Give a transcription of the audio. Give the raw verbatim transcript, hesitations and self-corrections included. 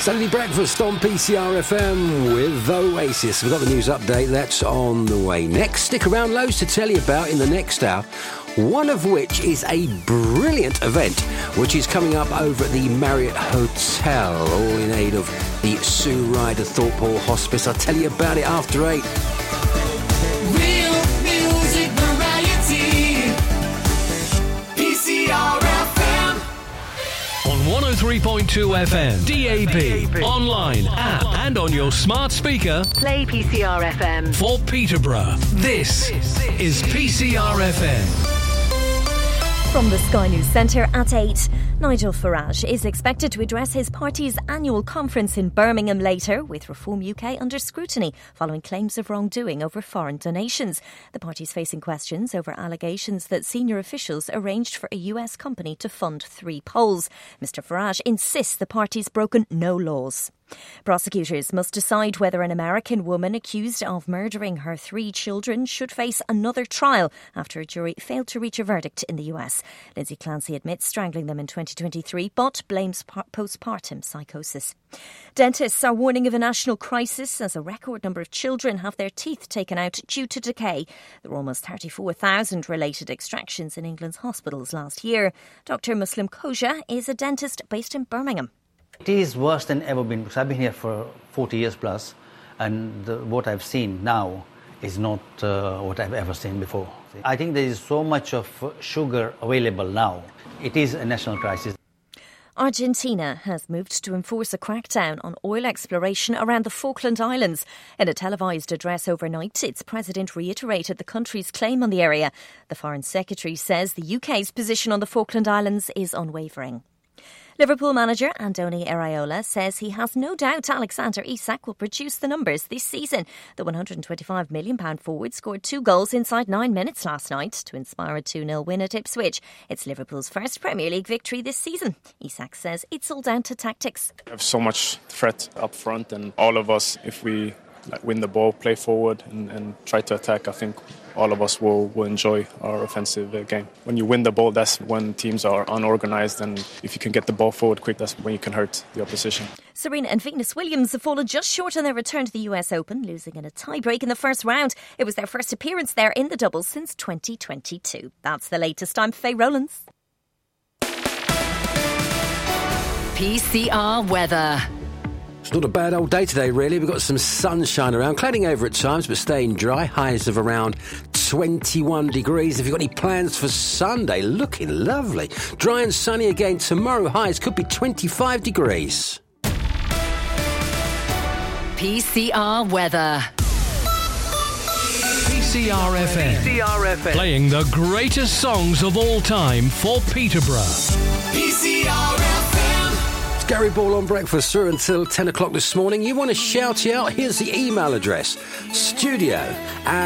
Saturday breakfast on P C R F M with Oasis. We've got the news update that's on the way next. Stick around, loads to tell you about in the next hour. One of which is a brilliant event which is coming up over at the Marriott Hotel, all in aid of the Sue Ryder Thorpe Hall Hospice. I'll tell you about it after eight. Real music variety. P C R F M. On one oh three point two F M, D A B, online, app, and on your smart speaker. Play P C R F M. For Peterborough, this is P C R F M. From the Sky News Centre at eight, Nigel Farage is expected to address his party's annual conference in Birmingham later, with Reform U K under scrutiny following claims of wrongdoing over foreign donations. The party's facing questions over allegations that senior officials arranged for a U S company to fund three polls. Mr Farage insists the party's broken no laws. Prosecutors must decide whether an American woman accused of murdering her three children should face another trial after a jury failed to reach a verdict in the U S. Lindsay Clancy admits strangling them in twenty twenty-three but blames postpartum psychosis. Dentists are warning of a national crisis as a record number of children have their teeth taken out due to decay. There were almost thirty-four thousand related extractions in England's hospitals last year. Doctor Muslim Koja is a dentist based in Birmingham. It is worse than ever been because I've been here for forty years plus, and the, what I've seen now is not uh, what I've ever seen before. I think there is so much of sugar available now. It is a national crisis. Argentina has moved to enforce a crackdown on oil exploration around the Falkland Islands. In a televised address overnight, its president reiterated the country's claim on the area. The Foreign Secretary says the U K's position on the Falkland Islands is unwavering. Liverpool manager Andoni Iraola says he has no doubt Alexander Isak will produce the numbers this season. The one hundred twenty-five million pounds forward scored two goals inside nine minutes last night to inspire a two nil win at Ipswich. It's Liverpool's first Premier League victory this season. Isak says it's all down to tactics. We have so much threat up front, and all of us, if we like, win the ball, play forward and, and try to attack, I think all of us will, will enjoy our offensive uh, game. When you win the ball, that's when teams are unorganised, and if you can get the ball forward quick, that's when you can hurt the opposition. Serena and Venus Williams have fallen just short on their return to the U S Open, losing in a tie-break in the first round. It was their first appearance there in the doubles since twenty twenty-two. That's the latest. I'm Faye Rowlands. P C R weather. It's not a bad old day today, really. We've got some sunshine around, clouding over at times, but staying dry. Highs of around twenty-one degrees. If you've got any plans for Sunday, looking lovely. Dry and sunny again tomorrow. Highs could be twenty-five degrees. P C R weather. P C R F M. P C R F M. Playing the greatest songs of all time for Peterborough. P C R F M. Gary Ball on breakfast through until ten o'clock this morning. You want to shout out? Here's the email address. Studio